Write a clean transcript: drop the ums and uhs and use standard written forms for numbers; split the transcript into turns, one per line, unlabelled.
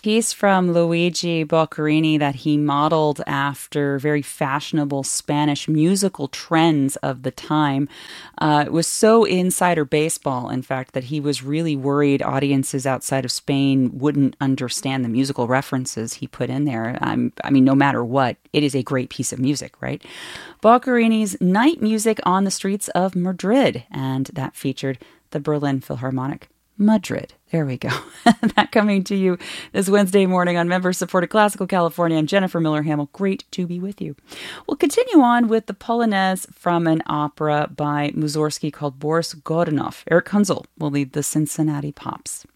Piece from Luigi Boccherini that he modeled after very fashionable Spanish musical trends of the time. It was so insider baseball, in fact, that he was really worried audiences outside of Spain wouldn't understand the musical references he put in there. I mean, no matter what, it is a great piece of music, right? Boccherini's Night Music on the Streets of Madrid, and that featured the Berlin Philharmonic. Madrid. There we go. That coming to you this Wednesday morning on member-supported Classical California. I'm Jennifer Miller-Hamill. Great to be with you. We'll continue on with the Polonaise from an opera by Mussorgsky called Boris Godunov. Eric Kunzel will lead the Cincinnati Pops.